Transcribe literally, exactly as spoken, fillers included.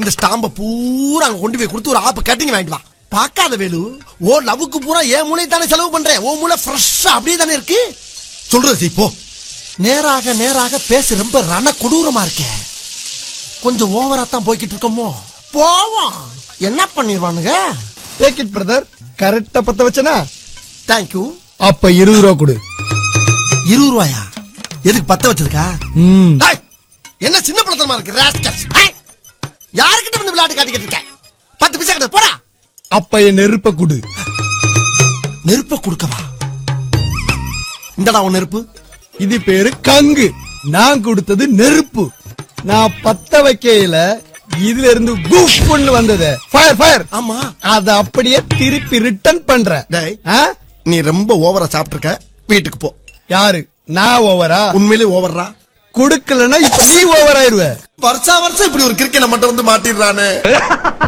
இந்த ஸ்டாம்ப பூரா அங்க கொண்டு போய் கொடுத்து ஒரு ஆப்பு கட்டிங் வாங்கிட்டு வா. பாக்காத வேலு, ஓ லவ்வுக்கு பூரா ஏன் மூளை தானே செலவு பண்றேன். ஓ மூளை ஃப்ரெஷ்ஷா அப்படியே தானே இருக்கு. சொல்றது இப்போ நேராக நேராக பேச ரொம்ப ரண கொடூரமா இருக்கே. கொஞ்சம் ஓவரா தான் போய்கிட்டு இருக்கோமோ. போவோம், என்ன பண்ணிடுவானுங்க. Take it brother. கரெக்டா பத்த வச்சனா? தேங்க்யூ. அப்ப இருபது ரூபா கொடு. இருபது ரூபாயா? எதுக்கு பத்த வச்சிருக்கா? ம். என்ன சின்ன பழத்தனமா இருக்கு ராஸ்கல்ஸ். யாருக்கிட்ட வந்து விளையாட்டு காட்டிக்கிட்டு இருக்க? பத்து பைசா கிட்ட போடா. அப்ப என் நெருப்ப கொடு. நெருப்ப கொடுக்கவா? இந்தடா உன் நெருப்பு. இது பேரு கங்கு. நான் கொடுத்தது நெருப்பு. நான் பத்த வைக்கையில இதுல இருந்து குஃப்னு வந்தது. Fire fire. ஆமா, அத அப்படியே திருப்பி ரிட்டர்ன் பண்ற. டேய், நீ ரொம்ப ஓவரா சாப்பிட்டுருக்க. வீட்டுக்கு போ. யாரு? நான் ஓவரா? உண்மையிலே ஓவரா? கொடுக்கலன்னா இப்ப நீ ஓவர் ஆயிருவ. வருஷா வருஷம் இப்படி ஒரு கிரிக்கெட் மட்டும் வந்து மாட்டிடுறானே.